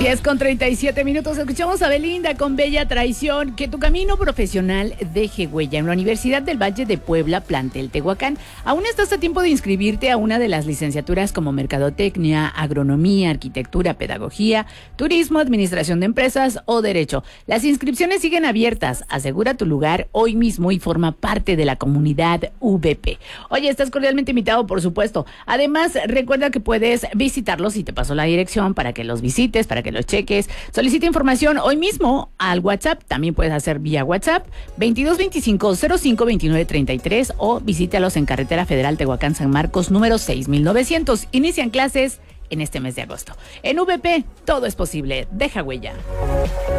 10:37. Escuchamos a Belinda con Bella Traición. Que tu camino profesional deje huella. En la Universidad del Valle de Puebla, plantel Tehuacán, aún estás a tiempo de inscribirte a una de las licenciaturas como Mercadotecnia, Agronomía, Arquitectura, Pedagogía, Turismo, Administración de Empresas o Derecho. Las inscripciones siguen abiertas. Asegura tu lugar hoy mismo y forma parte de la comunidad VP. Oye, estás cordialmente invitado, por supuesto. Además, recuerda que puedes visitarlos y te paso la dirección para que los visites, para que los cheques. Solicita información hoy mismo al WhatsApp. También puedes hacer vía WhatsApp 2225-052933 o visítalos en Carretera Federal Tehuacán San Marcos número 6900. Inician clases en este mes de agosto. En VP todo es posible. Deja huella.